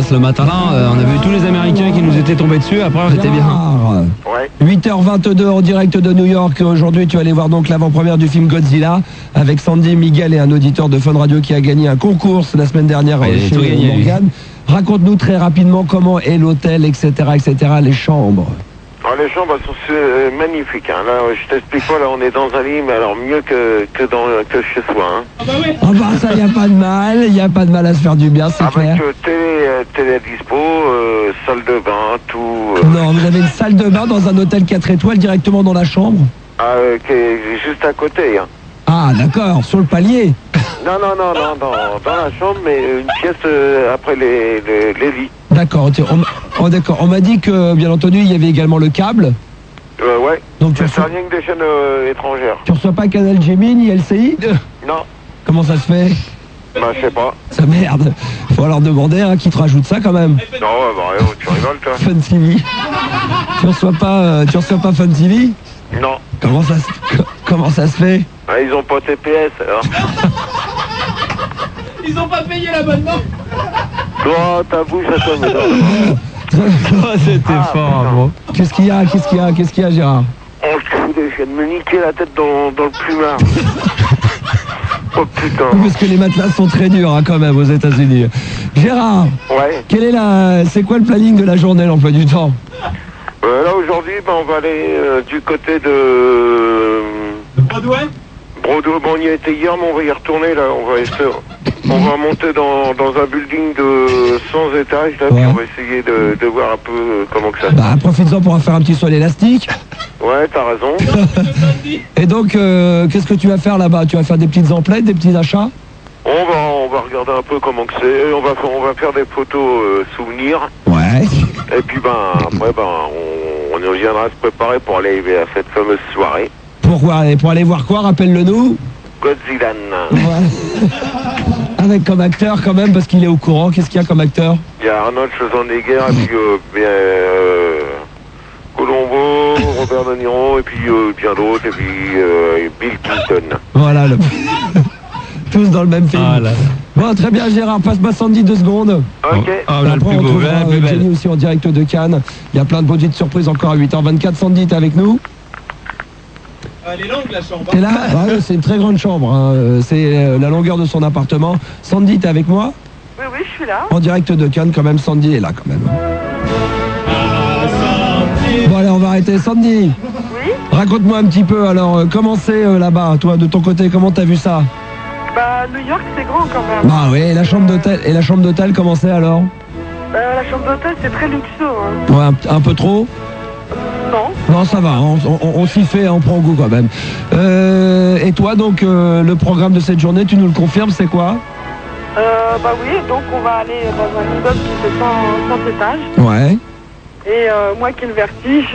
parce que le matin-là, on a vu tous les Américains qui nous étaient tombés dessus, après on était bien. Ouais. 8h22 en direct de New York. Aujourd'hui, tu vas aller voir donc l'avant-première du film Godzilla avec Sandy, Miguel et un auditeur de Fun Radio qui a gagné un concours la semaine dernière chez Morgane. Raconte-nous très rapidement comment est l'hôtel, etc., les chambres. Alors, les chambres sont magnifiques. Hein. Là, je t'explique pas, là, on est dans un lit, mais alors mieux que chez soi. Hein. Ah bah ça, il n'y a pas de mal à se faire du bien, c'est clair. Avec télé à dispo, salle de bain, tout. Non, vous avez une salle de bain dans un hôtel 4 étoiles directement dans la chambre? Qui est juste à côté. Hein. Ah d'accord, sur le palier. Non, dans la chambre, mais une pièce après les lits. D'accord, d'accord. On m'a dit que, bien entendu, il y avait également le câble. Ouais. Donc c'est rien que des chaînes étrangères. Tu reçois pas Canal Gemini ni LCI? Non. Comment ça se fait? Bah, je sais pas. Ça merde. Faut leur demander qui te rajoute ça quand même. Non, tu rigoles, toi. Fun TV. Tu reçois pas Fun TV? Non. Comment ça se fait? Ils ont pas TPS, alors. Ils ont pas payé l'abonnement. Toi, ta bouche, ça sonne. C'était fort, gros. Qu'est-ce qu'il y a, Gérard? Oh, je viens de me niquer la tête dans le plumard. Oh putain. Parce que les matelas sont très durs quand même aux États-Unis. Gérard. Ouais. C'est quoi le planning de la journée, l'emploi du temps? Là aujourd'hui, on va aller du côté de Broadway. Bon, on y a été hier, mais on va y retourner là. On va monter dans un building de 100 étages là, puis on va essayer de voir un peu comment que ça se passe. Bah, profites-en pour faire un petit saut à l'élastique. Ouais, t'as raison. Et donc, qu'est-ce que tu vas faire là-bas? Tu vas faire des petites emplettes, des petits achats? On va regarder un peu comment que c'est. On va faire des photos souvenirs. Ouais. Et puis après on viendra se préparer pour aller à cette fameuse soirée. Pour aller voir quoi? Rappelle-le-nous. Godzilla. Ouais. Avec comme acteur quand même, parce qu'il est au courant. Qu'est-ce qu'il y a comme acteur? Il y a Arnold Schwarzenegger, et puis Colombo, Robert De Niro, et puis bien d'autres, et puis Bill Clinton. Voilà, tous dans le même film. Ah, là. Bon, très bien, Gérard, passe-moi Sandy 2 secondes. Ok. Ah, là, le Après, plus on beau, trouvera la plus belle. Jenny aussi en direct de Cannes. Il y a plein de petites surprises encore à 8h24. Sandy, t'es avec nous? Elle est longue la chambre. T'es là? Ouais, c'est une très grande chambre. Hein. C'est la longueur de son appartement. Sandy, t'es avec moi? Oui, je suis là. En direct de Cannes, quand même. Sandy est là, quand même. Bon, allez, on va arrêter. Sandy, Oui. raconte-moi un petit peu. Alors, comment c'est là-bas, toi, de ton côté? Comment t'as vu ça? Bah, New York, c'est grand quand même. Bah oui, et la chambre d'hôtel, comment c'est alors? La chambre d'hôtel, c'est très luxueux. Hein. Ouais, un peu trop? Non. Non, ça va, on s'y fait, on prend goût quand même. Et toi, donc, le programme de cette journée, tu nous le confirmes, c'est quoi? Bah oui, donc on va aller dans un immeuble qui fait 100 étages. Ouais. Et moi qui ai le vertige.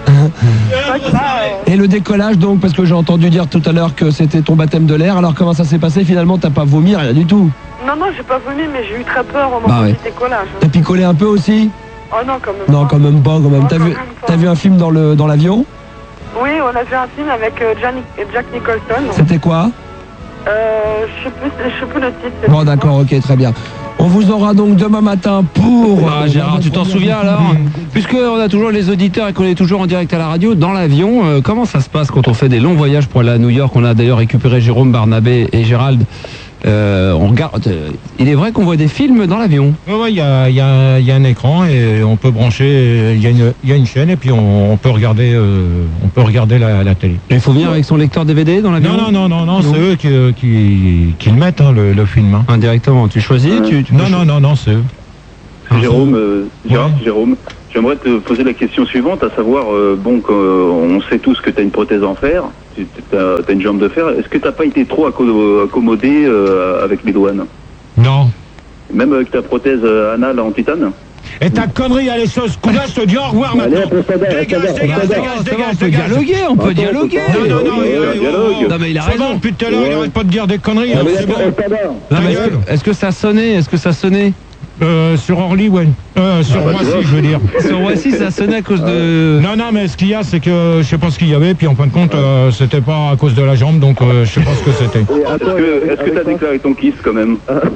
Et le décollage, donc, parce que j'ai entendu dire tout à l'heure que c'était ton baptême de l'air, alors comment ça s'est passé finalement? T'as pas vomi, rien du tout? Non, j'ai pas vomi, mais j'ai eu très peur au moment Bah ouais. du décollage. T'as picolé un peu aussi? Oh non, quand même Non, pas. quand même pas, quand même. Non, quand même pas. T'as vu un film dans l'avion? Oui, on a vu un film avec Jack Nicholson. C'était quoi? Je sais plus le titre. Bon, d'accord, ok, très bien. On vous aura donc demain matin pour... Ah, Gérard, tu t'en souviens alors? Puisqu'on a toujours les auditeurs et qu'on est toujours en direct à la radio, dans l'avion, comment ça se passe quand on fait des longs voyages pour aller à New York? On a d'ailleurs récupéré Jérôme, Barnabé et Gérald. On regarde. Il est vrai qu'on voit des films dans l'avion? Oui, il y a un écran et on peut brancher. Il y a une chaîne et puis on peut regarder la télé. Il faut venir avec son lecteur DVD dans l'avion? Non, c'est eux qui le mettent, hein, le film. Hein. Indirectement, tu choisis? Non, c'est eux. Jérôme, Jérôme, j'aimerais te poser la question suivante, à savoir, on sait tous que tu as une prothèse en fer, tu as une jambe de fer, est-ce que tu n'as pas été trop accommodé avec les douanes? Non. Même avec ta prothèse anale en titane? Et ta connerie, allez, ce coup-là, je te dis au revoir maintenant. Dégage. On peut dialoguer, on peut dialoguer. Non, mais il a raison. raison. Depuis tout à l'heure, il arrête pas de dire des conneries. Hein, c'est bon. Non, mais est-ce que ça sonnait? Sur Orly, ouais. Sur Roissy, je veux dire. Sur Roissy, ça sonnait à cause de... Non, mais ce qu'il y a, c'est que je sais pas ce qu'il y avait, puis en fin de compte, c'était pas à cause de la jambe, donc je sais pas ce que c'était. Est-ce que tu as déclaré ton kiss quand même?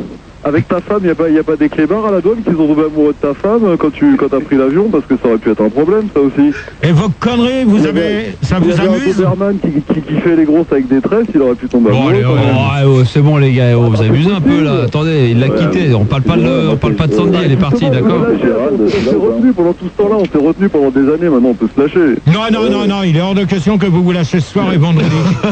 Avec ta femme, y a pas des clébards à la douane qui sont tombés amoureux de ta femme quand t'as pris l'avion, parce que ça aurait pu être un problème, ça aussi. Et vos conneries, ça vous amuse? Superman qui fait les grosses avec des tresses, il aurait pu tomber amoureux. C'est bon les gars, vous abusez un peu là. Attendez, il l'a quitté. On parle pas de Sandy, elle est partie, d'accord? On s'est retenu pendant tout ce temps-là, on s'est retenu pendant des années. Maintenant, on peut se lâcher. Non, il est hors de question que vous lâchez ce soir et vendredi.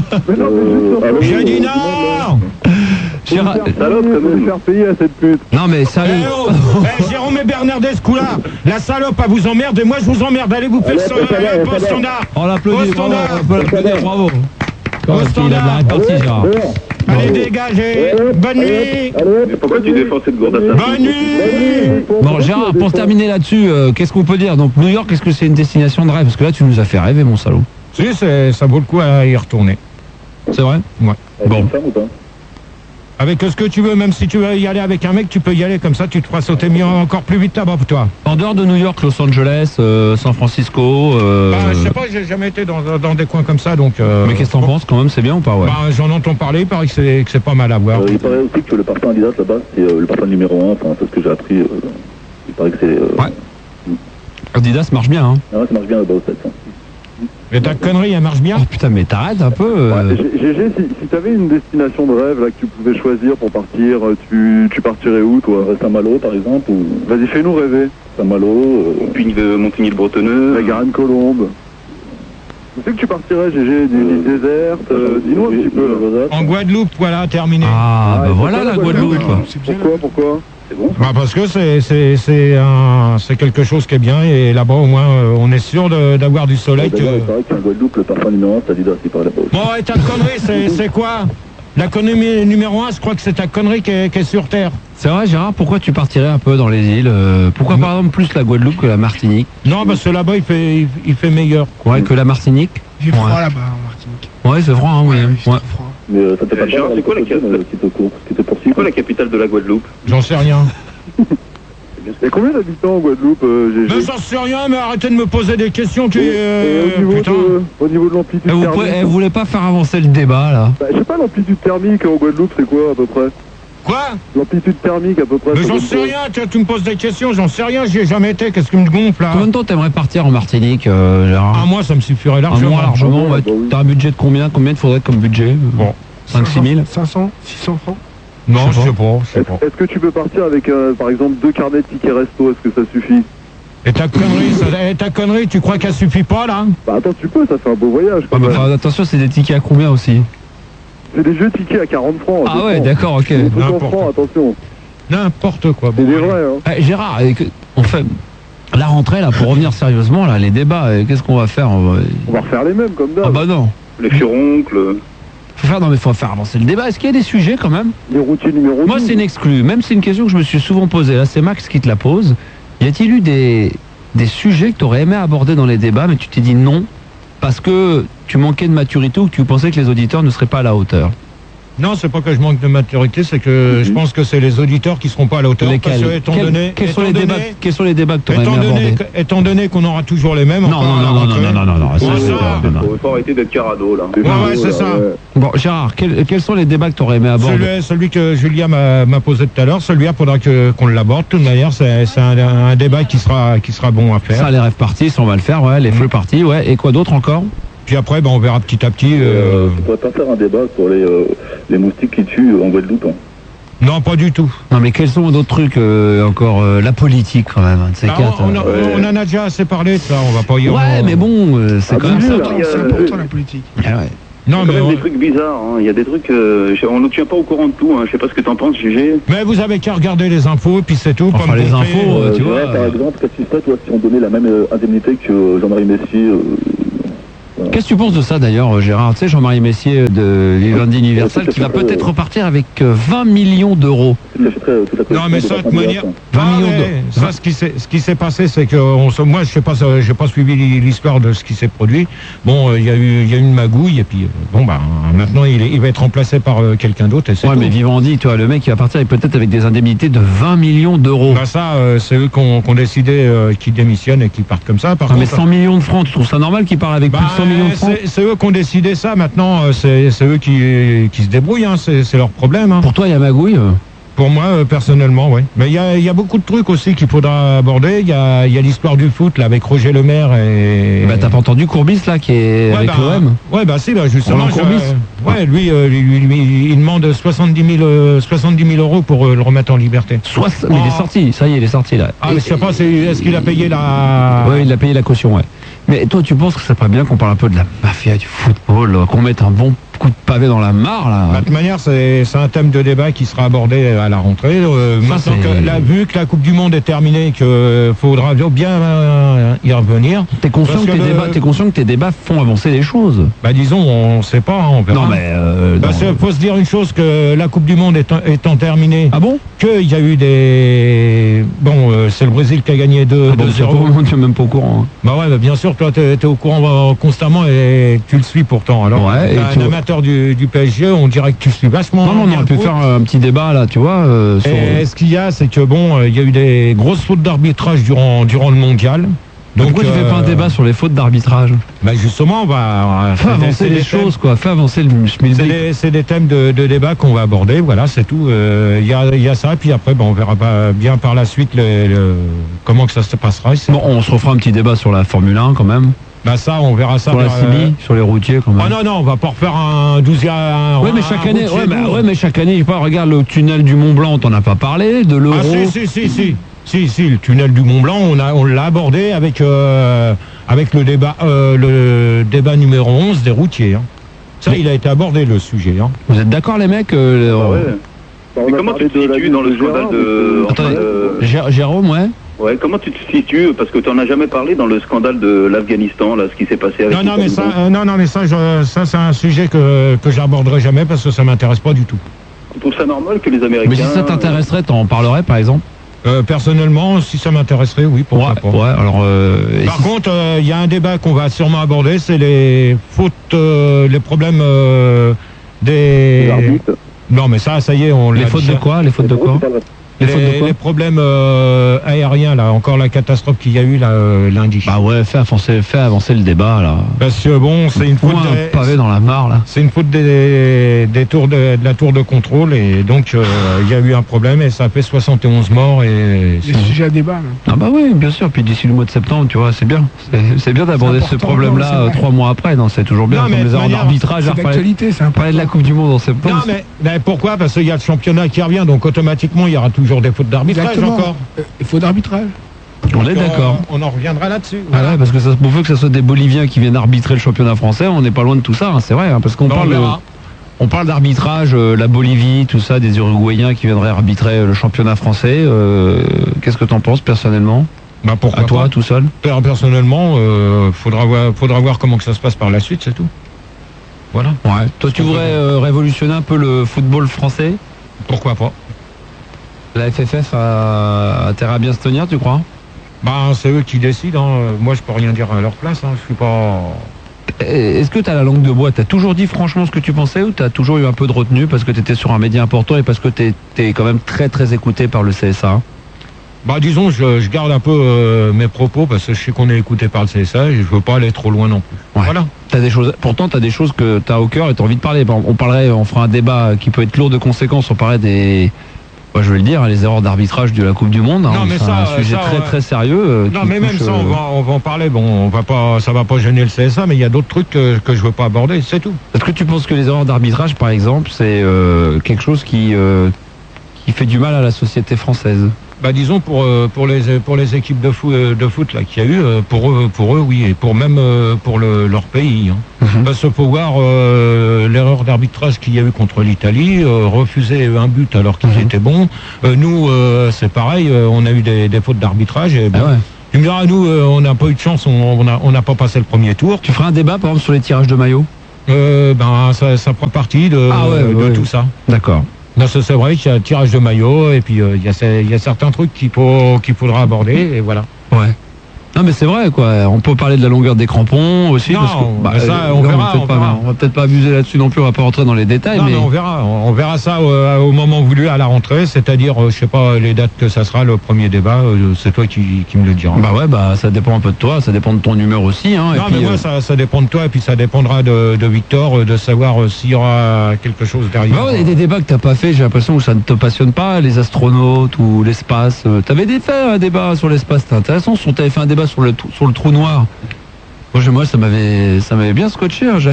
J'ai dit non. Salope, quand même, faire payer à cette pute. Non mais sérieux. Jérôme et Bernardès, ce coup-là, la salope, elle vous emmerde et moi je vous emmerde. Allez vous faire un standard. On l'applaudit, on peut l'applaudir, bravo. Il a de la répartie, Gérard. Allez, dégagez. Bonne nuit. Mais pourquoi tu défends cette gourdassasse? Bonne nuit. Bon, Gérard, pour terminer là-dessus, qu'est-ce qu'on peut dire? Donc, New York, est-ce que c'est une destination de rêve? Parce que là, tu nous as fait rêver, mon salaud. Si, ça vaut le coup à y retourner. C'est vrai? Ouais. Bon. Avec ce que tu veux, même si tu veux y aller avec un mec, tu peux y aller comme ça, tu te feras sauter mieux encore plus vite là-bas pour toi. En dehors de New York, Los Angeles, San Francisco... je sais pas, j'ai jamais été dans des coins comme ça, donc... Mais qu'est-ce que t'en penses quand même, c'est bien ou pas? Ouais. J'en entends parler, il paraît que c'est pas mal à voir. Il paraît aussi que le parfum Adidas là-bas, c'est le parfum numéro 1, enfin c'est ce que j'ai appris. Il paraît que c'est... Ouais. Adidas marche bien, hein. Ah ouais, ça marche bien là-bas au States. Mais ta connerie, elle marche bien. Oh putain, mais t'arrêtes un peu. GG, si t'avais une destination de rêve là que tu pouvais choisir pour partir, tu partirais où toi? Saint-Malo par exemple ou... Vas-y, fais-nous rêver. Saint-Malo, Montigny-le-Bretonneux, la Garenne-Colombe. Tu sais que tu partirais, GG, d'une île déserte, dis-nous un petit peu. En Guadeloupe, voilà, terminé. Ah, bah voilà la Guadeloupe. Pourquoi? C'est bon. Parce que c'est quelque chose qui est bien et là-bas au moins on est sûr d'avoir du soleil. C'est vrai qu'en Guadeloupe, le parfum numéro 1, c'est Adidas, il paraît là-bas. Bon, et ta connerie, c'est quoi? La connerie numéro 1, je crois que c'est ta connerie qui est sur Terre. C'est vrai, Gérard, pourquoi tu partirais un peu dans les îles? Pourquoi par exemple plus la Guadeloupe que la Martinique? Non, parce que là-bas il fait meilleur. Ouais, que la Martinique? Il fait froid là-bas en Martinique. Ouais, c'est froid, hein, oui. Ouais. Mais ça te fait pas Gérard, c'est quoi la capitale de la Guadeloupe? J'en sais rien. Il y a combien d'habitants en Guadeloupe, GG? Mais j'en sais rien, mais arrêtez de me poser des questions. Au niveau de l'amplitude thermique. Vous voulez pas faire avancer le débat là? Je sais pas, l'amplitude thermique en Guadeloupe, c'est quoi à peu près? Quoi? L'amplitude thermique à peu près. Mais j'en sais rien, tu me poses des questions, j'en sais rien, j'y ai jamais été, qu'est-ce qui me gonfle là? Combien de temps t'aimerais partir en Martinique, Gérard? Un mois, ça me suffirait largement. Un mois largement, ouais. T'as un budget de combien? Combien il faudrait comme budget? Bon. 5-6 000? 500, 600 francs? Non, je sais pas. Est-ce que tu peux partir avec, par exemple, 2 carnets de tickets resto? Est-ce que ça suffit? Et ta connerie, tu crois qu'elle suffit pas là? Bah attends, tu peux, ça fait un beau voyage. Ah, bah, attention, c'est des tickets à combien aussi? C'est des jeux tickets à 40 francs. Ah ouais, d'accord, ok. Attention. N'importe quoi. C'est des vrais, hein. Gérard, on fait la rentrée là, pour revenir sérieusement là, les débats, qu'est-ce qu'on va faire? On va refaire les mêmes comme d'hab. Ah bah non. Les furoncles. Faut faire avancer le débat. Est-ce qu'il y a des sujets quand même? Les routiers numéro 12. Moi, c'est une exclue. Même c'est une question que je me suis souvent posée. Là, c'est Max qui te la pose. Y a-t-il eu des sujets que tu aurais aimé aborder dans les débats, mais tu t'es dit non parce que tu manquais de maturité ou que tu pensais que les auditeurs ne seraient pas à la hauteur? Non, c'est pas que je manque de maturité, c'est que je pense que c'est les auditeurs qui seront pas à la hauteur. Lesquels? Quels sont les débats que tu aurais aimé aborder? Étant donné qu'on aura toujours les mêmes. Non. Il faut arrêter d'être carado là. Ouais, c'est ça. Bon, Gérard, quels sont les débats que tu aurais aimé aborder? Celui que Julia m'a posé tout à l'heure, celui-là, faudra qu'on l'aborde. De toute manière, c'est un débat qui sera bon à faire. Ça, les rêves partis, on va le faire, ouais. Les feux partis, ouais. Et quoi d'autre encore? Puis après, on verra petit à petit. Tu pourrais pas faire un débat sur les moustiques qui tuent en Guadeloupe, hein? Non, pas du tout. Non, mais quels sont d'autres trucs encore? La politique, quand même, de ces quatre. On en a déjà assez parlé de ça, on va pas y revenir. Ouais, mais bon, c'est quand même ça. C'est important la politique. Ah ouais. Non, mais des trucs bizarres, hein. Il y a des trucs, on ne tient pas au courant de tout, hein. Je sais pas ce que t'en penses, GG. Mais vous avez qu'à regarder les infos, et puis c'est tout. Enfin, les infos, tu vois. Par exemple, qu'est-ce qui se passe, toi, si on donnait la même indemnité que Jean-Marie Messier? Qu'est-ce que tu penses de ça d'ailleurs, Gérard? Tu sais, Jean-Marie Messier de Vivendi Universal qui va peut-être repartir avec 20 millions d'euros. Non, mais ça, de manière. 20 millions d'euros. Ça, ce qui s'est passé, c'est que moi, je n'ai pas suivi l'histoire de ce qui s'est produit. Bon, il y a eu une magouille, et puis maintenant, il va être remplacé par quelqu'un d'autre. Ouais, mais Vivendi, toi, le mec, il va partir peut-être avec des indemnités de 20 millions d'euros. Bah ça, c'est eux qui ont décidé qu'ils démissionnent et qu'ils partent comme ça. Mais 100 millions de francs, tu trouves ça normal qu'ils partent avec plus de 100 millions de francs? C'est eux qui ont décidé ça. Maintenant, c'est eux qui se débrouillent. Hein. C'est leur problème. Hein. Pour toi, il y a magouille? Pour moi, personnellement, oui. Mais il y a beaucoup de trucs aussi qu'il faudra aborder. Il y a l'histoire du foot là avec Roger Lemaire et. Bah t'as pas entendu Courbis là qui est avec l'OM. Ouais bah si, bah justement. Ouais, lui, il demande 70 000 euros pour le remettre en liberté. Mais il est sorti, ça y est, il est sorti là. Ah, mais je sais pas, est-ce qu'il a payé la. Ouais, il a payé la caution, ouais. Mais toi, tu penses que ça serait bien qu'on parle un peu de la mafia du football, qu'on mette un bon coup de pavé dans la mare là? De toute manière, c'est un thème de débat qui sera abordé à la rentrée. Maintenant vu que la Coupe du Monde est terminée, qu'il faudra bien y revenir. T'es conscient que tes débats font avancer les choses? Bah disons, on sait pas, on verra. Non mais faut se dire une chose, que la Coupe du Monde étant terminée. Ah bon? Qu'il y a eu des... Bon, c'est le Brésil qui a gagné 2-0. Tu es même pas au courant. Hein. Bah ouais, bah bien sûr, toi t'es au courant constamment et tu le suis pourtant. Alors, ouais, un amateur du PSG, on dirait que tu suis vachement... Non, on aurait pu faire un petit débat là, tu vois. Ce qu'il y a, c'est que bon, il y a eu des grosses fautes d'arbitrage durant le mondial. Donc, pourquoi tu fais pas un débat sur les fautes d'arbitrage? Bah justement, on va faire avancer les choses, quoi. Faire avancer le schmilblick. C'est des thèmes de débat qu'on va aborder. Voilà, c'est tout. Il y a ça, et puis après, on verra bien par la suite comment que ça se passera. Bon, on se refera un petit débat sur la Formule 1 quand même. Bah ça, on verra ça. Sur la CB, sur les routiers quand même. Ah non, on va pas refaire un 12e. Ouais, mais chaque année, mais chaque année, je sais pas, regarde le tunnel du Mont Blanc, t'en as pas parlé, de l'Euro. Ah si, le tunnel du Mont Blanc, on l'a abordé avec le débat numéro 11 des routiers. Hein. Ça, il a été abordé, le sujet. Hein. Vous êtes d'accord, les mecs ouais. Mais comment tu te situes dans le scandale de... Attendez, Jérôme, ouais. Ouais, comment tu te situes, parce que tu n'en as jamais parlé dans le scandale de l'Afghanistan, là, ce qui s'est passé avec... Non, mais ça, c'est un sujet que j'aborderai jamais parce que ça m'intéresse pas du tout. Tu trouves ça normal que les Américains... Mais si ça t'intéresserait, t'en parlerais, par exemple? Personnellement, si ça m'intéresserait, oui, pourquoi pas. Ouais, alors... Par contre, il y a un débat qu'on va sûrement aborder, c'est les fautes, les problèmes des... Non, mais ça y est, on l'a... Les fautes de quoi? Les fautes de quoi? Les problèmes aériens, là, encore la catastrophe qu'il y a eu là, lundi. Bah ouais, fais avancer le débat là. Parce que bon, c'est une faute un pavé dans la mare là. C'est une faute de la tour de contrôle et donc il y a eu un problème et ça a fait 71 morts et. C'est sujet à débat. Ah bah oui, bien sûr. Puis d'ici le mois de septembre, tu vois, c'est bien. C'est bien d'aborder ce problème-là 3 mois après. Non, c'est toujours bien. Non, mais les erreurs d'arbitrage. C'est d'actualité, c'est important. Parler de la Coupe du Monde en septembre. Non mais pourquoi? Parce qu'il y a le championnat qui revient, donc automatiquement il y aura toujours des fautes d'arbitrage. Exactement. Encore. Il faut d'arbitrage. On est d'accord. On en reviendra là-dessus. Voilà. Ah ouais, parce que ça, pour que ce soit des Boliviens qui viennent arbitrer le championnat français, on n'est pas loin de tout ça, hein, c'est vrai, hein, parce qu'on on parle d'arbitrage, la Bolivie, tout ça, des Uruguayens qui viendraient arbitrer le championnat français. Qu'est-ce que t'en penses personnellement? Bah pourquoi à toi, pas. tout seul? Personnellement, faudra voir comment que ça se passe par la suite, c'est tout. Voilà. Ouais. Toi, tu voudrais révolutionner un peu le football français? Pourquoi pas? La FFF a intérêt à bien se tenir, tu crois? Bah, c'est eux qui décident. Hein. Moi, je peux rien dire à leur place. Hein. Je suis pas... Est-ce que tu as la langue de bois? Tu as toujours dit franchement ce que tu pensais ou tu as toujours eu un peu de retenue parce que tu étais sur un média important et parce que tu es quand même très très écouté par le CSA? Bah disons, je garde un peu mes propos parce que je sais qu'on est écouté par le CSA et je veux pas aller trop loin non plus. Ouais. Voilà. Pourtant, tu as des choses que tu as au cœur et tu as envie de parler. On fera un débat qui peut être lourd de conséquences. On parlerait des... je vais le dire, les erreurs d'arbitrage de la Coupe du Monde. Non, mais c'est un sujet très sérieux. Non, mais même ça, on va en parler. Bon, ça va pas gêner le CSA, mais il y a d'autres trucs que je veux pas aborder, c'est tout. Est-ce que tu penses que les erreurs d'arbitrage, par exemple, c'est quelque chose qui fait du mal à la société française? Bah disons pour les équipes de foot là qu'il y a eu, pour eux oui, et pour même pour leur pays. Hein. Parce qu'il faut voir l'erreur d'arbitrage qu'il y a eu contre l'Italie, refuser un but alors qu'ils étaient bons. Nous c'est pareil, on a eu des fautes d'arbitrage. Et, bon, tu me diras, nous on n'a pas eu de chance, on n'a pas passé le premier tour. Tu feras un débat par exemple sur les tirages de maillots? Ça prend partie de tout ça. D'accord. C'est vrai qu'il y a le tirage de maillot et puis il y a certains trucs qu'il faudra aborder et voilà. Ouais. Non mais c'est vrai quoi, on peut parler de la longueur des crampons aussi. Non, parce que, ça, on verra, on va peut-être pas abuser là-dessus non plus, on va pas rentrer dans les détails. Non, mais on verra ça au moment voulu à la rentrée, c'est-à-dire, je sais pas les dates que ça sera, le premier débat, c'est toi qui me le diras. Bah ouais, ça dépend un peu de toi, ça dépend de ton humeur aussi. Hein, non, et puis, mais moi, ça dépend de toi, et puis ça dépendra de Victor, de savoir s'il y aura quelque chose derrière. Bah ouais, il y a des débats que t'as pas fait, j'ai l'impression que ça ne te passionne pas, les astronautes ou l'espace. T'avais fait un débat sur l'espace, c'était intéressant. T'avais fait un débat sur le trou noir. Moi, ça m'avait bien scotché. Hein.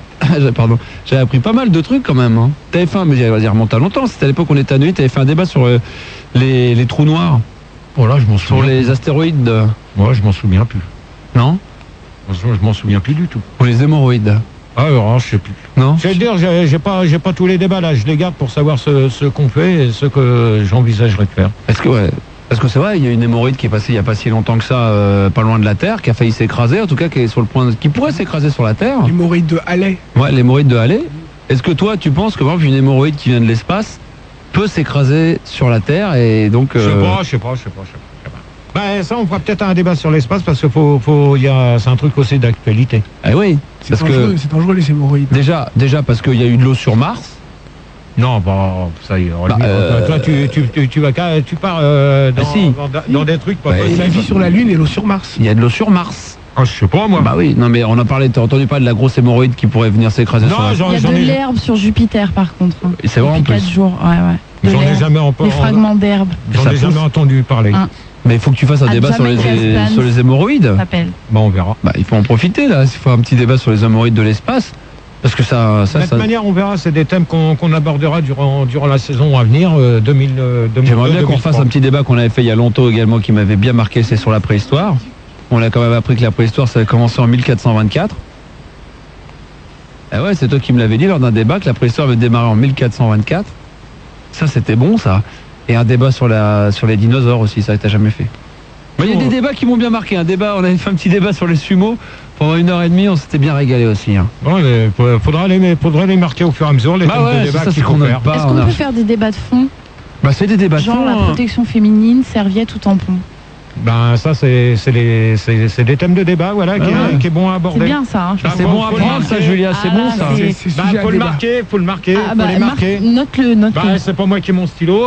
J'avais appris pas mal de trucs quand même. Hein. T'avais fait, mais il remonte à longtemps. C'était à l'époque où on était à Neuilly. T'avais fait un débat sur les trous noirs. Voilà, je m'en souviens. Sur les astéroïdes. Moi, je m'en souviens plus. Non. Je m'en souviens plus du tout. Pour les hémorroïdes. Ah, alors, je sais plus. Non. Je vais te dire, j'ai pas tous les débats là. Je les garde pour savoir ce qu'on fait et ce que j'envisagerais de faire. Parce que c'est vrai, il y a une hémorroïde qui est passée il n'y a pas si longtemps que ça, pas loin de la Terre, qui a failli s'écraser, en tout cas qui est sur le point, qui pourrait s'écraser sur la Terre. L'hémorroïde de Halley. Ouais, l'hémorroïde de Halley. Est-ce que toi, tu penses que par exemple une hémorroïde qui vient de l'espace peut s'écraser sur la Terre et donc Je sais pas. Ben ça, on fera peut-être un débat sur l'espace parce que c'est un truc aussi d'actualité. Ah oui. C'est dangereux les hémorroïdes. Déjà parce qu'il y a eu de l'eau sur Mars. Non, ça y est. Toi, tu pars dans des trucs pas possibles. La vie sur la Lune et l'eau sur Mars. Il y a de l'eau sur Mars. Ah, je sais pas, moi. Bah oui, non, mais on a parlé, t'as entendu parler de la grosse hémorroïde qui pourrait venir s'écraser sur la Terre. Il y a de l'herbe sur Jupiter, par contre. Hein. C'est vrai en plus. 4 jours, ouais. J'en ai jamais des fragments d'herbe. J'en ai jamais entendu parler. Mais il faut que tu fasses un débat sur les hémorroïdes. On verra. Bah, il faut en profiter, là. Il faut un petit débat sur les hémorroïdes de l'espace. Parce que de toute manière, on verra, c'est des thèmes qu'on abordera durant la saison à venir, 2022. J'aimerais bien qu'on fasse un petit débat qu'on avait fait il y a longtemps également, qui m'avait bien marqué, c'est sur la préhistoire. On a quand même appris que la préhistoire, ça a commencé en 1424. Ah ouais, c'est toi qui me l'avais dit lors d'un débat, que la préhistoire avait démarré en 1424. Ça, c'était bon, ça. Et un débat sur les dinosaures aussi, ça, que t'as jamais fait. Il y a des débats qui m'ont bien marqué. On avait fait un petit débat sur les sumo. Pendant 1h30, on s'était bien régalé aussi. Hein. Ouais, faudra les marquer au fur et à mesure, les thèmes de débat qu'il faut faire. Est-ce qu'on peut faire des débats de fond? C'est des débats de fond. Genre la protection féminine, serviette ou tampon. Ben ça c'est des thèmes de débat qui est bon à aborder. C'est bien ça. C'est bon à prendre ça, Julia, c'est bon ça. Faut le marquer, faut les marquer. Note-le. C'est pas moi qui ai mon stylo.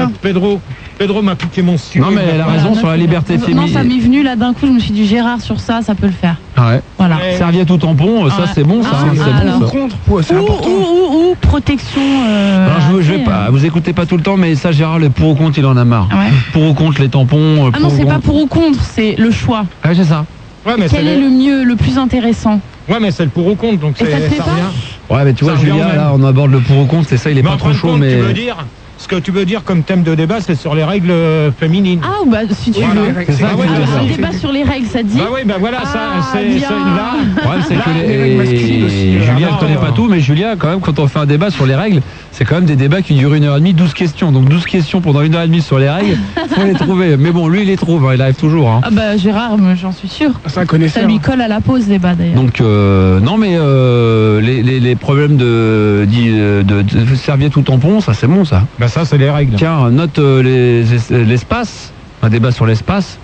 Pedro m'a piqué mon stylo. Non mais elle a raison sur la liberté féminine. Non, ça m'est venu là d'un coup, je me suis dit Gérard sur ça peut le faire. Ouais. Voilà. Serviette ou tampon, ça c'est bon ça. C'est important. Ou protection. Je vais pas. Vous écoutez pas tout le temps, mais ça Gérard, le pour ou contre, il en a marre. Ouais. Pour ou contre les tampons. Ah non, c'est pas pour ou contre, c'est le choix. Ah c'est ça. Ouais, mais quel est le mieux, le plus intéressant? Ouais, mais c'est le pour ou contre, donc ça revient. Ouais, mais tu vois, Julia, là, on aborde le pour ou contre, c'est ça, il est pas trop chaud, mais. Ce que tu veux dire comme thème de débat, c'est sur les règles féminines. Ah, bah si tu veux. Un débat sur les règles, ça te dit? Bah oui, bah voilà, c'est là. Ouais, c'est que Julia ne connaît pas tout, mais Julia, quand même, quand on fait un débat sur les règles, c'est quand même des débats qui durent 1h30, 12 questions. Donc 12 questions pendant 1h30 sur les règles, faut les trouver. Mais bon, lui, il les trouve, il arrive toujours. Hein. Ah bah Gérard, j'en suis sûr. Ça lui colle à la pause, débat d'ailleurs. Donc, non, mais les problèmes de serviette ou tampon, ça c'est bon, ça. Bah ça, c'est les règles. Tiens, note l'espace, un débat sur l'espace.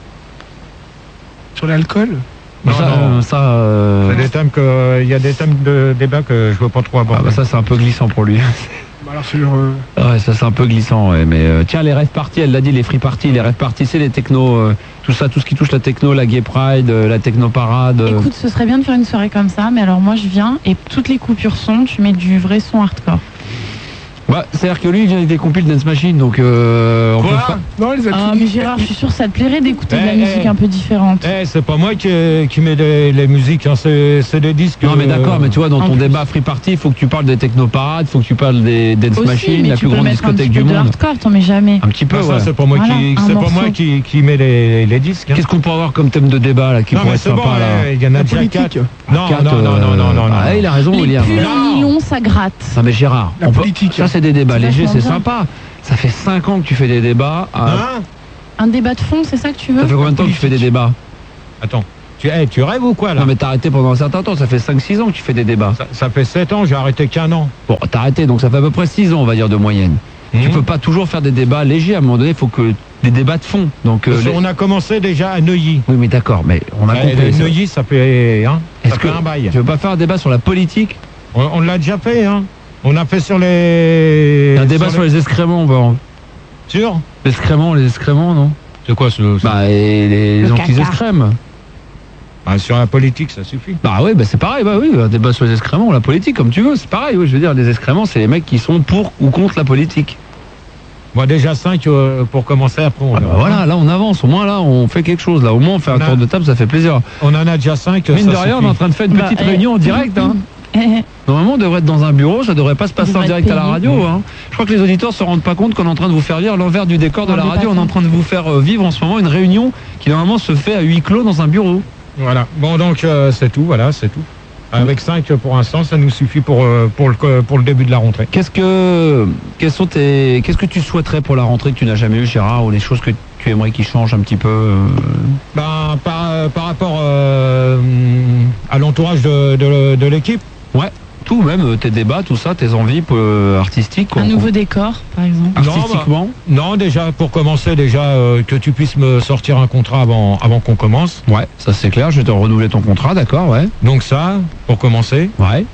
Sur l'alcool? C'est des thèmes il y a des thèmes de débat que je veux pas trop aborder. Ah bah ça c'est un peu glissant pour lui. Alors sur ouais, ça c'est un peu glissant, ouais, mais tiens, les rave parties, elle l'a dit, les free parties, les rave parties, c'est les techno, tout ça, tout ce qui touche la techno, la gay pride, la techno parade. Écoute, ce serait bien de faire une soirée comme ça, mais alors moi je viens et toutes les coupures son, tu mets du vrai son hardcore. Bah, c'est-à-dire que lui, il vient avec des compiles Dance Machine, donc on peut faire... Non, mais Gérard, je suis sûr que ça te plairait d'écouter de la musique un peu différente. C'est pas moi qui mets les musiques, hein, c'est des disques... Non, mais d'accord, mais tu vois, dans ton débat Free Party, il faut que tu parles des technoparades, il faut que tu parles des Dance Machine, la plus grande discothèque du monde. Hardcore, t'en mets jamais. Un petit peu, ouais. Ça, c'est pas moi qui mets les disques. Hein. Qu'est-ce qu'on peut avoir comme thème de débat, là, qui pourrait être sympa, là? Il y en a déjà 4. Non. Ah, il a raison, William. Les pulls en nylon, ça gratte. Non, mais Gérard, la politique. Ça, c'est des débats légers, c'est sympa. Ça fait 5 ans que tu fais des débats. Un débat de fond, c'est ça que tu veux? Ça fait combien de temps que tu fais des débats? Attends, tu rêves ou quoi là? Non mais t'as arrêté pendant un certain temps, ça fait 5-6 ans que tu fais des débats. Ça fait 7 ans, j'ai arrêté qu'1 an. Bon, t'as arrêté, donc ça fait à peu près 6 ans, on va dire, de moyenne. Tu peux pas toujours faire des débats légers, à un moment donné, il faut que des débats de fond. Donc, On a commencé déjà à Neuilly. Oui, mais d'accord, mais on a compris. Neuilly, ça fait, Est-ce ça fait un bail. Tu veux pas faire un débat sur la politique? On l'a déjà fait, hein. On a fait sur les... Un débat sur les excréments, on va... Sur les excréments, non? C'est quoi ce... Bah, et les gens qui excrèment. Bah, sur la politique, ça suffit. Bah oui, bah c'est pareil, bah oui, un débat sur les excréments, la politique, comme tu veux, c'est pareil, oui, je veux dire, les excréments, c'est les mecs qui sont pour ou contre la politique. Bon, déjà 5 pour commencer, après on... Ah bah voilà, là on avance, au moins là on fait quelque chose, là au moins on fait un tour de table, ça fait plaisir. On en a déjà 5. Mine de rien, on est en train de faire une petite réunion en direct, hein. Normalement, on devrait être dans un bureau, ça devrait pas se passer en direct à la radio. Hein. Je crois que les auditeurs se rendent pas compte qu'on est en train de vous faire lire l'envers du décor de la radio. On est en train de vous faire vivre en ce moment une réunion qui normalement se fait à huis clos dans un bureau. Voilà. Bon, donc c'est tout. Voilà, c'est tout. Avec 5 pour l'instant, ça nous suffit pour le début de la rentrée. Qu'est-ce que tu souhaiterais pour la rentrée que tu n'as jamais eu, Gérard, ou les choses que tu aimerais qu'ils changent un petit peu Ben, par rapport à l'entourage de l'équipe. Ouais, tout, même tes débats, tout ça, tes envies artistiques. Un nouveau décor, par exemple. Artistiquement. Non, déjà, pour commencer, que tu puisses me sortir un contrat avant qu'on commence. Ouais, ça c'est clair, je vais te renouveler ton contrat, d'accord, ouais. Donc ça, pour commencer. Ouais.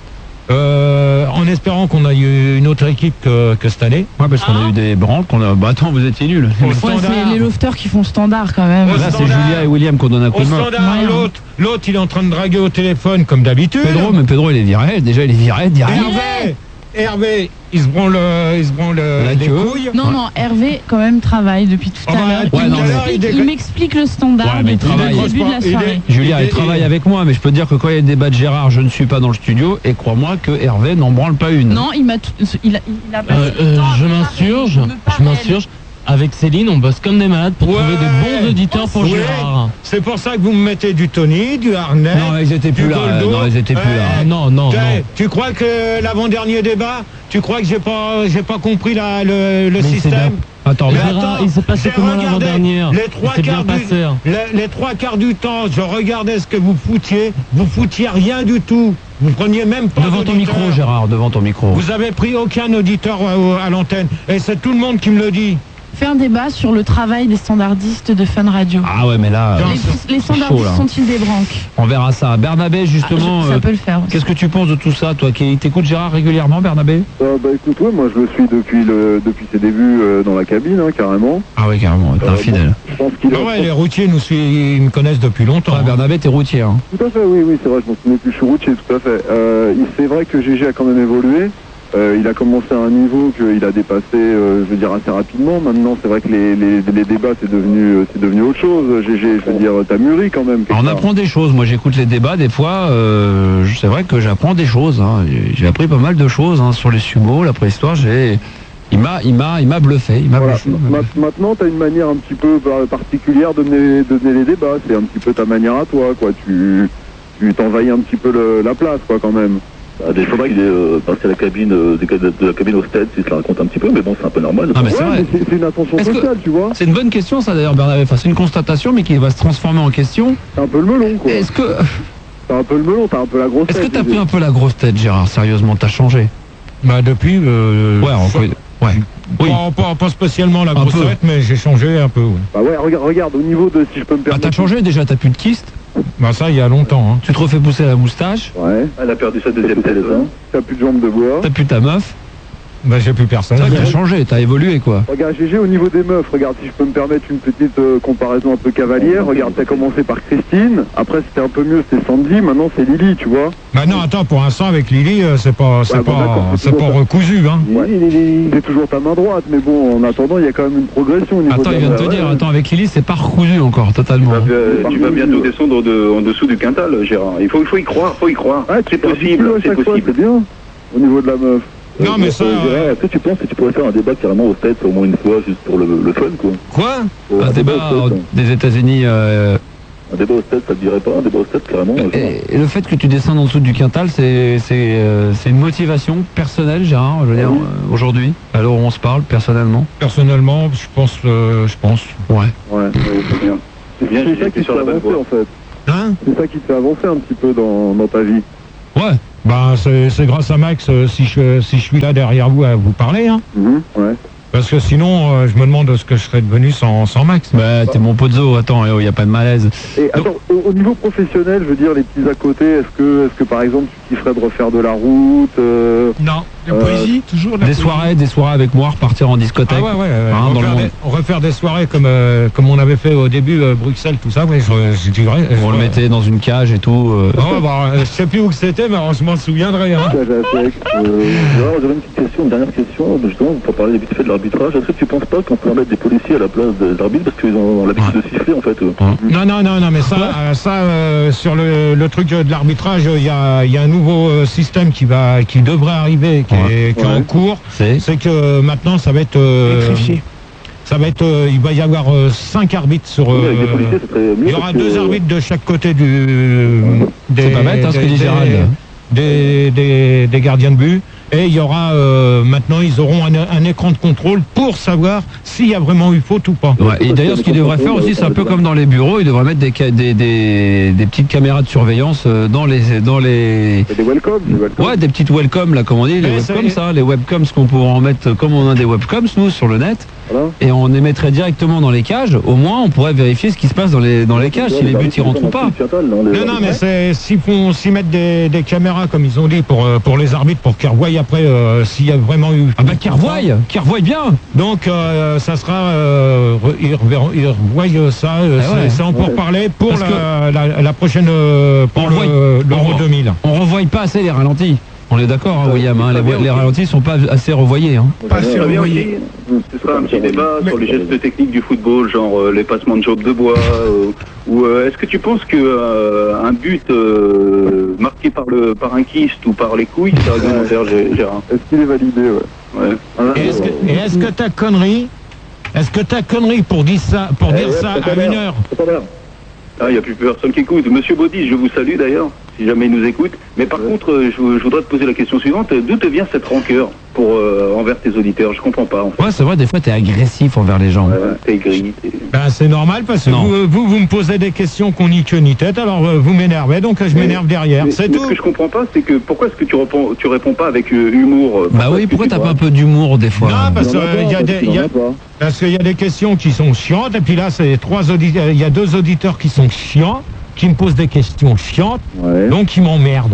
En espérant qu'on a eu une autre équipe que cette année. Ouais, parce qu'on a eu des branques, Bah attends, vous étiez nuls. Ouais, c'est les lofters qui font standard quand même. Là, c'est Julia et William qu'on donne un coup de main. L'autre, il est en train de draguer au téléphone comme d'habitude. Pedro, il est viré. Déjà, il est viré direct. Hervé, il se branle les couilles. Non, Hervé, quand même, travaille depuis tout à l'heure. Il m'explique le standard depuis le début de la soirée. Julia, il travaille avec moi, mais je peux te dire que quand il y a des débats de Gérard, je ne suis pas dans le studio, et crois-moi que Hervé n'en branle pas une. Non, il a passé je m'insurge. Avec Céline, on bosse comme des malades pour trouver de bons auditeurs pour Gérard. C'est pour ça que vous me mettez du Tony, du Harnais. Non, ils étaient plus là. Non. Tu crois que l'avant-dernier débat, tu crois que j'ai pas compris le système? Attends, Gérard, il s'est passé comment l'avant-dernière? Les 3 quarts du temps, je regardais ce que vous foutiez rien du tout. Vous preniez même pas devant ton micro, Gérard, devant ton micro. Vous avez pris aucun auditeur à l'antenne. Et c'est tout le monde qui me le dit. Fait un débat sur le travail des standardistes de Fun Radio. Ah ouais, mais là... Les standardistes sont-ils des branques? On verra ça. Bernabé, justement... ça peut le faire. Qu'est-ce que tu penses de tout ça, toi qui t'écoutes Gérard régulièrement, Bernabé? Bah écoute, ouais, moi je le suis depuis ses débuts dans la cabine, hein, carrément. Ah oui, carrément, t'es infidèle. Je pense qu'il les routiers ils me connaissent depuis longtemps. Ouais, Bernabé, t'es routier. Hein. Tout à fait, oui, c'est vrai, je m'en souviens plus, je suis routier, tout à fait. C'est vrai que GG a quand même évolué. Il a commencé à un niveau qu'il a dépassé, je veux dire, assez rapidement. Maintenant, c'est vrai que les débats, c'est devenu autre chose. GG, je veux dire, t'as mûri quand même. On apprend des choses. Moi, j'écoute les débats. Des fois, c'est vrai que j'apprends des choses. Hein. J'ai appris pas mal de choses sur les sumos, la préhistoire. Il m'a bluffé. Maintenant, t'as une manière un petit peu particulière de mener les débats. C'est un petit peu ta manière à toi, quoi. Tu t'envahis un petit peu la place, quoi, quand même. Il faudrait qu'il ait passé la cabine de la cabine au stade, si je la raconte un petit peu, mais bon, c'est un peu normal. Ah, mais c'est vrai. C'est une attention sociale, tu vois. C'est une bonne question, ça, d'ailleurs, Bernabé. Enfin, c'est une constatation, mais qui va se transformer en question. C'est un peu le melon, quoi. T'as un peu le melon, t'as un peu la grosse tête. Est-ce que t'as pris un peu la grosse tête, Gérard? Sérieusement, t'as changé? Bah, depuis... Ouais. Oui. Pas spécialement la grosse tête, mais j'ai changé un peu. Ouais. Bah ouais, regarde, au niveau de, si je peux me permettre... t'as changé déjà, t'as plus de kyste? Bah ça, il y a longtemps. Hein. Tu te refais pousser la moustache? Ouais. Elle a perdu sa deuxième téléphone. T'as plus de jambes de bois. T'as plus ta meuf? Bah j'ai plus personne. T'as changé, t'as évolué quoi. Regarde GG au niveau des meufs, regarde si je peux me permettre une petite comparaison un peu cavalière. Regarde, t'as commencé par Christine, après c'était un peu mieux, c'était Sandy, maintenant c'est Lily, tu vois. Bah non, attends, pour l'instant avec Lily, c'est pas recousu, hein. Ouais. C'est toujours ta main droite, mais bon, en attendant, il y a quand même une progression au niveau Attends, il vient de te dire, avec Lily, c'est pas recousu encore, totalement. Tu vas bientôt descendre en dessous du quintal, Gérard. Il faut y croire, Ouais, c'est possible, c'est possible. C'est bien, au niveau de la meuf. Non mais ça... Est-ce que tu penses que tu pourrais faire un débat carrément au stade au moins une fois, juste pour le fun, quoi? Quoi? Un débat des États-Unis... Un débat au stade, ça te dirait pas? Un débat au stade, carrément? Et le fait que tu descendes en dessous du quintal, c'est une motivation personnelle, Gérard, je veux dire, aujourd'hui? Alors on se parle, personnellement? Personnellement, je pense. Ouais, c'est bien. C'est bien, ça qui te fait avancer, en fait. Hein? C'est ça qui te fait avancer un petit peu dans ta vie. Ouais. Bah c'est grâce à Max si je suis là derrière vous à vous parler, hein. Ouais. Parce que sinon, je me demande ce que je serais devenu sans Max. Bah, t'es mon poteau, attends, il n'y a pas de malaise. Et attends, au niveau professionnel, je veux dire, les petits à côté, est-ce que par exemple, tu kifferais de refaire de la route Non. La poésie, toujours la des poésie. soirées avec moi, repartir en discothèque. Ah ouais. Refaire des soirées comme on avait fait au début, Bruxelles, tout ça, ouais, je dirais. On le mettait dans une cage et tout. Je sais plus où c'était, mais je m'en souviendrai. Hein. J'avais une petite question, une dernière question, justement, pour parler vite fait de l'arbitrage. Est-ce que tu penses pas qu'on peut mettre des policiers à la place des arbitres parce qu'ils ont l'habitude de siffler, en fait Non, mais ça sur le truc de l'arbitrage, il y a un nouveau système qui devrait arriver, qui est en cours. C'est que maintenant, ça va être... il va y avoir 5 arbitres sur... il y aura 2 arbitres de chaque côté c'est pas bête, ce que dit Gérald. Des gardiens de but. Et il y aura maintenant, ils auront un écran de contrôle pour savoir s'il y a vraiment eu faute ou pas. Ouais, et d'ailleurs, ce qu'ils devraient faire aussi, c'est un peu comme dans les bureaux, ils devraient mettre des petites caméras de surveillance dans les. Des welcome. Ouais, des petites welcome là, comme on dit, les webcoms, ça, les webcoms, ce qu'on pourrait en mettre, comme on a des webcoms nous sur le net. Voilà. Et on les mettrait directement dans les cages. Au moins, on pourrait vérifier ce qui se passe dans les cages, si les buts y rentrent ou pas. Non, mais s'ils mettent des caméras comme ils ont dit pour les arbitres, pour qu'ils revoient après s'il y a vraiment eu. Ah bah qu'ils revoient bien. Donc ça sera, ils revoient ça. C'est en pourparlers pour la prochaine pour l'Euro 2000. On revoit pas assez les ralentis. On est d'accord, William, les ralentis sont pas assez revoyés. Pas assez revoyés. Ce sera un petit débat sur les gestes techniques du football, genre les passements de job de bois, ou est-ce que tu penses que un but marqué par un kyste ou par les couilles, c'est réglementaire, Gérard? Est-ce qu'il est validé? Ouais. Et est-ce que ta connerie pour dire ça à 1h? Ah, il n'y a plus personne qui écoute. Monsieur Baudis, je vous salue d'ailleurs, si jamais il nous écoute. Mais par contre, je voudrais te poser la question suivante. D'où te vient cette rancœur envers tes auditeurs? Je comprends pas, en fait. Ouais, c'est vrai, des fois, t'es agressif envers les gens. Ouais, t'es gris. Ben, c'est normal, parce que vous me posez des questions qu'on n'y queue ni tête, alors vous m'énervez, donc je m'énerve derrière. C'est tout. Ce que je comprends pas, c'est que pourquoi est-ce que tu réponds pas avec humour? Bah oui, pourquoi t'as pas un peu d'humour, des fois? Non, parce qu'il y a des questions qui sont chiantes, et puis là, il y a 2 auditeurs qui sont chiants, qui me posent des questions chiantes, donc ils m'emmerdent.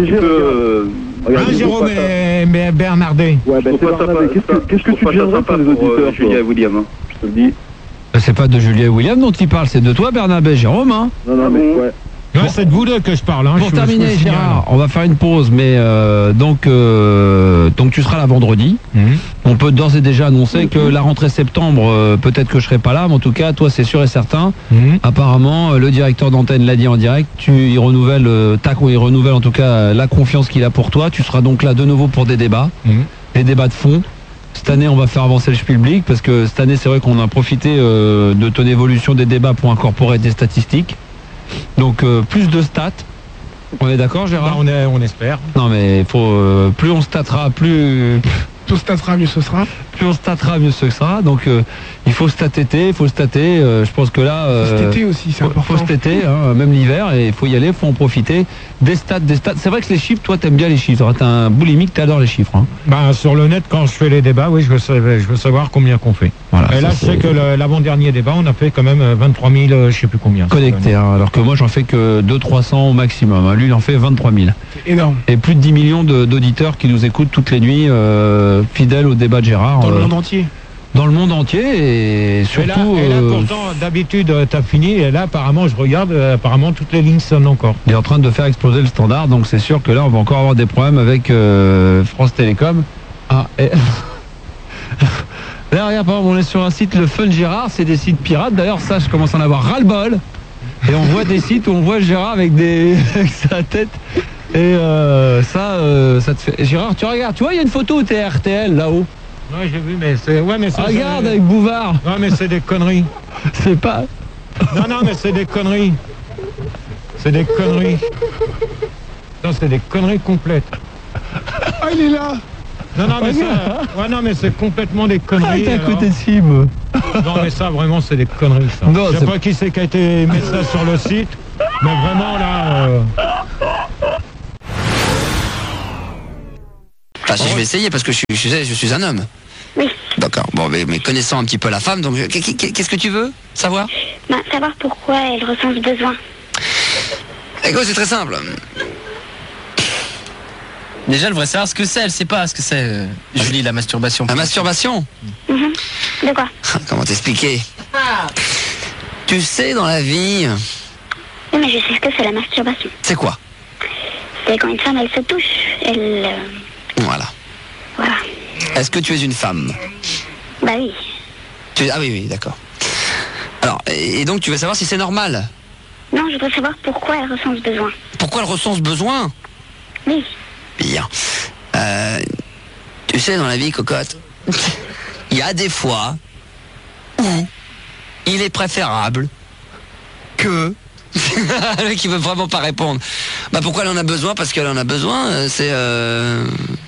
Jérôme et Bernardet. Ouais, ben c'est Bernardet. Qu'est-ce que tu deviendras pour les auditeurs, Julien et William, je te le dis. C'est pas de Julien et William dont il parle, c'est de toi, Bernabé, Jérôme. Hein. Non, mais ouais. Non, c'est de vous deux que je parle. Hein, pour terminer, Gérard, on va faire une pause, mais donc tu seras là vendredi. On peut d'ores et déjà annoncer que la rentrée septembre, peut-être que je serai pas là, mais en tout cas, toi, c'est sûr et certain. Apparemment, le directeur d'antenne l'a dit en direct. Il renouvelle en tout cas la confiance qu'il a pour toi. Tu seras donc là de nouveau pour des débats, des débats de fond. Cette année, on va faire avancer le Spielblick parce que cette année, c'est vrai qu'on a profité de ton évolution des débats pour incorporer des statistiques. Donc plus de stats. On est d'accord, Gérard? On espère. Non mais plus on statera, plus on statera, mieux ce sera. Plus on statera, mieux ce sera. Donc il faut stater, je pense que là stater aussi, c'est important. Faut stater, même l'hiver, et il faut y aller, il faut en profiter. Des stats. C'est vrai que les chiffres, toi t'aimes bien les chiffres. T'es un boulimique, t'adores les chiffres. Hein. Bah, sur le net, quand je fais les débats, oui, je veux savoir combien qu'on fait. Voilà, et là, je sais que l'avant-dernier débat, on a fait quand même 23 000, je sais plus combien. Connectés, alors que moi j'en fais que 200-300 au maximum. Lui, il en fait 23 000. C'est énorme. Et plus de 10 millions d'auditeurs qui nous écoutent toutes les nuits, fidèles au débat de Gérard. Dans le monde entier. Dans le monde entier et surtout... Et là pourtant, d'habitude, t'as fini, et là, apparemment, je regarde, apparemment, toutes les lignes sonnent encore. Il est en train de faire exploser le standard, donc c'est sûr que là, on va encore avoir des problèmes avec France Télécom. Ah, et... Là, regarde, par exemple, on est sur un site, le Fun Gérard, c'est des sites pirates. D'ailleurs, ça, je commence à en avoir ras-le-bol. Et on voit des sites où on voit Gérard avec sa tête. Et ça te fait... Gérard, tu regardes, tu vois, il y a une photo où t'es RTL, là-haut. Ouais, j'ai vu, mais c'est... Ouais, mais ça, regarde avec Bouvard. Non, mais c'est des conneries. C'est pas... Non, mais c'est des conneries. C'est des conneries. Non, c'est des conneries complètes. Ah, il est là. Non, mais c'est complètement des conneries. T'es à côté de Sim. Non, mais ça, vraiment, c'est des conneries, ça. Non, je sais pas qui c'est qui a été mettre ça sur le site, mais vraiment, là... Enfin, si je vais essayer, parce que je suis un homme. Oui. D'accord. Bon, mais connaissant un petit peu la femme, donc qu'est-ce que tu veux savoir? Savoir pourquoi elle ressent ce besoin. Écoute, c'est très simple. Déjà, elle voudrait savoir ce que c'est. Elle sait pas ce que c'est, Julie, la masturbation. La masturbation? De quoi? Comment t'expliquer? Tu sais, dans la vie... Oui, mais je sais ce que c'est la masturbation. C'est quoi? C'est quand une femme, elle se touche. Elle... Voilà. Voilà. Est-ce que tu es une femme? Bah oui. Ah oui, d'accord. Alors, et donc tu veux savoir si c'est normal? Non, je voudrais savoir pourquoi elle ressent ce besoin. Pourquoi elle ressent ce besoin? Oui. Bien. Tu sais, dans la vie, cocotte, il y a des fois où il est préférable que... Le mec qui veut vraiment pas répondre. Bah pourquoi elle en a besoin? Parce qu'elle en a besoin, c'est... Je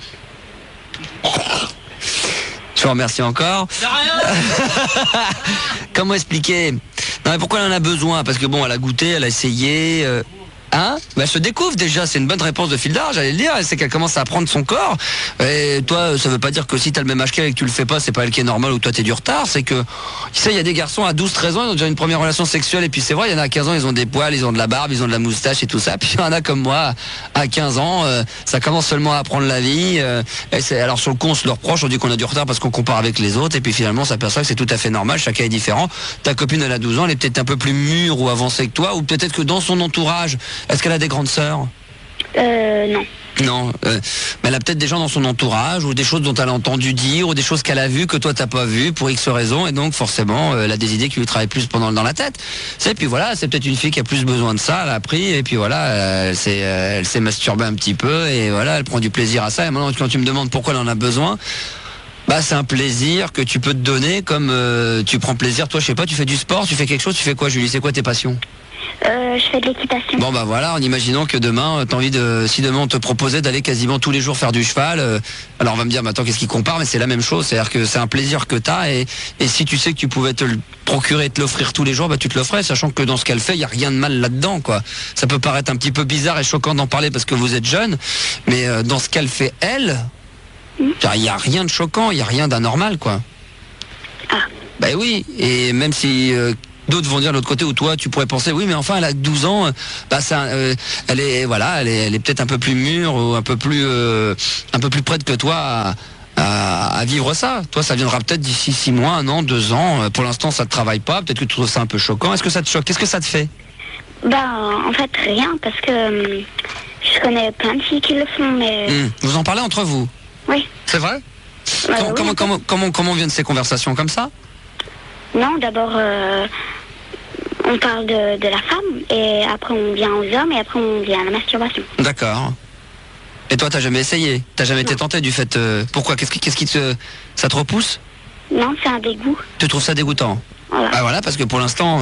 vous remercie encore. Comment expliquer? Non mais pourquoi elle en a besoin? Parce que bon, elle a goûté, elle a essayé... Hein? Bah, elle se découvre déjà, c'est une bonne réponse de Fildar, j'allais le dire, c'est qu'elle commence à apprendre son corps. Et toi, ça veut pas dire que si t'as le même âge qu'elle et que tu le fais pas, c'est pas elle qui est normale ou toi t'es du retard, c'est que, tu sais, il y a des garçons à 12-13 ans, ils ont déjà une première relation sexuelle, et puis c'est vrai, il y en a à 15 ans, ils ont des poils, ils ont de la barbe, ils ont de la moustache et tout ça, puis il y en a comme moi, à 15 ans, ça commence seulement à apprendre la vie, alors sur le coup, on se le reproche, on dit qu'on a du retard parce qu'on compare avec les autres, et puis finalement, on s'aperçoit que c'est tout à fait normal, chacun est différent. Ta copine, elle a 12 ans, elle est peut-être un peu plus mûre ou avancée que toi, ou peut-être que dans son entourage, est-ce qu'elle a des grandes sœurs? Non. Non, mais elle a peut-être des gens dans son entourage ou des choses dont elle a entendu dire ou des choses qu'elle a vues que toi t'as pas vues pour X raisons et donc forcément elle a des idées qui lui travaillent plus dans la tête. Et puis voilà, c'est peut-être une fille qui a plus besoin de ça, elle a appris et puis voilà, elle s'est masturbée un petit peu et voilà, elle prend du plaisir à ça et maintenant quand tu me demandes pourquoi elle en a besoin, bah c'est un plaisir que tu peux te donner comme tu prends plaisir, toi je sais pas, tu fais du sport, tu fais quelque chose, tu fais quoi Julie, c'est quoi tes passions? Je fais de l'équitation. Bon bah voilà, en imaginant que demain, t'as envie si demain on te proposait d'aller quasiment tous les jours faire du cheval, alors on va me dire, mais attends, qu'est-ce qui compare? Mais c'est la même chose, c'est-à-dire que c'est un plaisir que t'as et si tu sais que tu pouvais te le procurer, te l'offrir tous les jours, bah tu te l'offrais, sachant que dans ce qu'elle fait, il y a rien de mal là-dedans, quoi. Ça peut paraître un petit peu bizarre et choquant d'en parler parce que vous êtes jeune, mais dans ce qu'elle fait, elle, il y a rien de choquant, il y a rien d'anormal, quoi. Bah oui, et même si... d'autres vont dire de l'autre côté où toi tu pourrais penser oui mais enfin elle a 12 ans bah ça elle est peut-être un peu plus mûre ou un peu plus prête que toi à vivre ça. Toi ça viendra peut-être d'ici 6 mois, 1 an, 2 ans. Pour l'instant ça te travaille pas, peut-être que tu trouves ça un peu choquant. Est-ce que ça te choque? Qu'est-ce que ça te fait? Bah en fait rien parce que je connais plein de filles qui le font mais... Vous en parlez entre vous? Oui. C'est vrai? Comment viennent ces conversations comme ça? Non, d'abord, on parle de la femme, et après on vient aux hommes, et après on vient à la masturbation. D'accord. Et toi, t'as jamais essayé? T'as jamais été tenté du fait... pourquoi? Qu'est-ce qui ça te repousse? Non, c'est un dégoût. Tu trouves ça dégoûtant? Voilà. Ah voilà, parce que pour l'instant...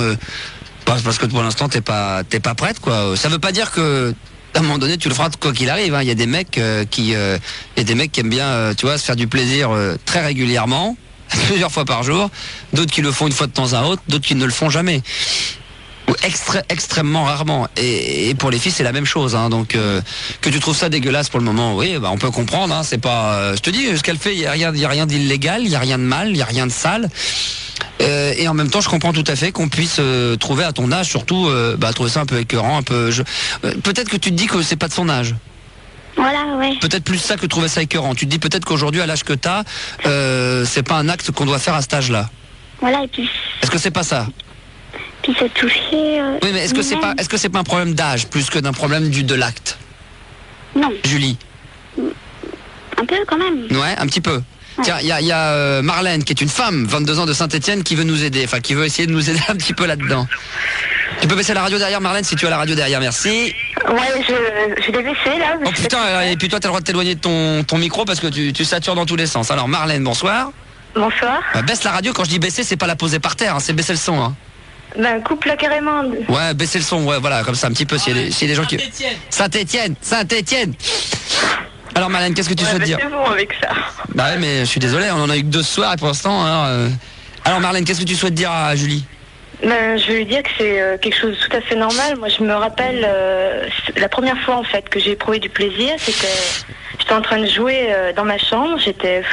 t'es pas prête, quoi. Ça veut pas dire que... À un moment donné, tu le feras quoi qu'il arrive. Il y a des mecs qui aiment bien, tu vois, se faire du plaisir très régulièrement, plusieurs fois par jour, d'autres qui le font une fois de temps à autre, d'autres qui ne le font jamais ou extrêmement rarement et pour les filles c'est la même chose hein. Donc que tu trouves ça dégueulasse pour le moment, oui bah on peut comprendre hein. C'est pas je te dis ce qu'elle fait, il y a rien d'illégal, il y a rien de mal, il y a rien de sale et en même temps je comprends tout à fait qu'on puisse trouver à ton âge surtout trouver ça un peu écœurant, un peu peut-être que tu te dis que c'est pas de son âge. Voilà, ouais. Peut-être plus ça que trouver ça écœurant. Tu te dis peut-être qu'aujourd'hui, à l'âge que t'as, c'est pas un acte qu'on doit faire à cet âge-là. Voilà, et puis... Est-ce que c'est pas ça? Puis se toucher... Oui, mais est-ce que c'est pas un problème d'âge plus que d'un problème de l'acte? Non. Julie? Un peu, quand même. Ouais, un petit peu. Ouais. Tiens, il y a Marlène, qui est une femme, 22 ans de Saint-Etienne, qui veut nous aider, enfin, qui veut essayer de nous aider un petit peu là-dedans. Tu peux baisser la radio derrière, Marlène, si tu as la radio derrière, merci. Ouais, je l'ai baissé, là. Oh putain, et puis toi, t'as le droit de t'éloigner de ton micro parce que tu satures dans tous les sens. Alors, Marlène, bonsoir. Bonsoir. Baisse la radio, quand je dis baisser, c'est pas la poser par terre, hein, c'est baisser le son. Hein. Ben, coupe-la carrément. Ouais, baisser le son, ouais, voilà, comme ça, un petit peu, s'il y a des gens qui... Saint-Etienne. Alors, Marlène, qu'est-ce que tu souhaites dire? C'est bon avec ça. Bah ouais, mais je suis désolé, on en a eu que 2 ce soir et pour l'instant... Alors, Marlène, qu'est-ce que tu souhaites dire à Julie? Ben, je vais lui dire que c'est quelque chose de tout à fait normal. Moi, je me rappelle la première fois en fait que j'ai éprouvé du plaisir, c'était j'étais en train de jouer dans ma chambre, j'étais